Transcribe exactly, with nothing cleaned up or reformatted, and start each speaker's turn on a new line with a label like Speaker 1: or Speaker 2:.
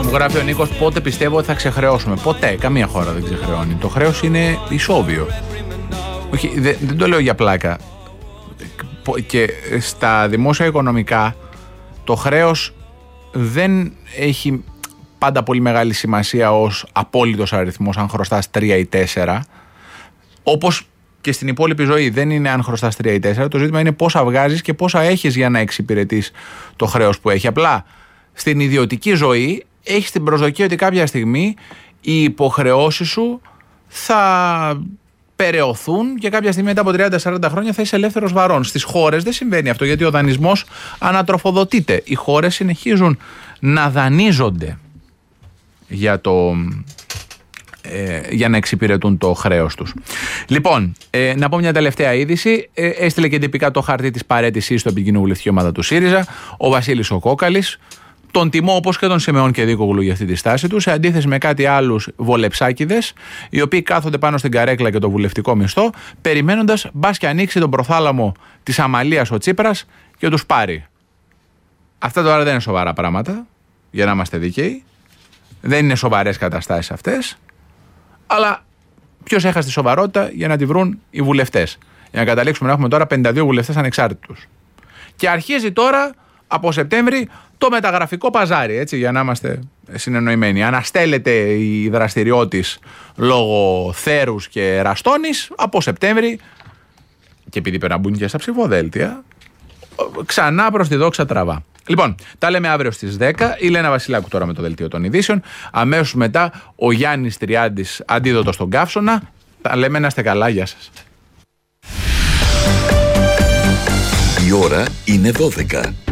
Speaker 1: Μου γράφει ο Νίκος, πότε πιστεύω ότι θα ξεχρεώσουμε. Ποτέ, καμία χώρα δεν ξεχρεώνει. Το χρέος είναι ισόβιο. Όχι, δεν, δεν το λέω για πλάκα. Και στα δημόσια οικονομικά το χρέος δεν έχει πάντα πολύ μεγάλη σημασία ως απόλυτος αριθμός, αν χρωστάς τρία ή τέσσερα. Όπως και στην υπόλοιπη ζωή δεν είναι αν χρωστάς τρία ή τέσσερα. Το ζήτημα είναι πόσα βγάζεις και πόσα έχεις για να εξυπηρετείς το χρέος που έχει. Απλά στην ιδιωτική ζωή έχεις την προσδοκία ότι κάποια στιγμή οι υποχρεώσεις σου θα περαιωθούν και κάποια στιγμή μετά από τριάντα με σαράντα χρόνια θα είσαι ελεύθερος βαρών. Στις χώρες δεν συμβαίνει αυτό, γιατί ο δανεισμός ανατροφοδοτείται. Οι χώρες συνεχίζουν να δανείζονται για, το, ε, για να εξυπηρετούν το χρέος τους. Λοιπόν, ε, να πω μια τελευταία είδηση. Ε, έστειλε και τυπικά το χαρτί της παραίτησης στο επικοινοβουλευτική ομάδα του ΣΥΡΙΖΑ ο Βασίλης ο Κόκαλης. Τον τιμώ όπως και τον Σιμεών και Δίκογλου για αυτή τη στάση του, σε αντίθεση με κάτι άλλους βολεψάκηδες, οι οποίοι κάθονται πάνω στην καρέκλα και το βουλευτικό μισθό, περιμένοντας μπας και ανοίξει τον προθάλαμο της αμαλίας ο Τσίπρας και τους πάρει. Αυτά τώρα δεν είναι σοβαρά πράγματα, για να είμαστε δίκαιοι. Δεν είναι σοβαρές καταστάσεις αυτές, αλλά ποιος έχασε τη σοβαρότητα για να τη βρουν οι βουλευτές. Για να καταλήξουμε να έχουμε τώρα πενήντα δύο βουλευτές ανεξάρτητους. Και αρχίζει τώρα από Σεπτέμβρη το μεταγραφικό παζάρι, έτσι, για να είμαστε συνεννοημένοι. Αναστέλλεται η δραστηριότης λόγω θέρους και ραστόνης από Σεπτέμβρη, και επειδή πρέπει να μπουν και στα ψηφοδέλτια, ξανά προς τη δόξα τραβά. Λοιπόν, τα λέμε αύριο στις δέκα. Η Λένα Βασιλάκου τώρα με το δελτίο των ειδήσεων. Αμέσως μετά ο Γιάννης Τριάντης, αντίδοτος στον Καύσωνα. Τα λέμε, να είστε καλά, γεια σας.
Speaker 2: Η ώρα είναι δώδεκα.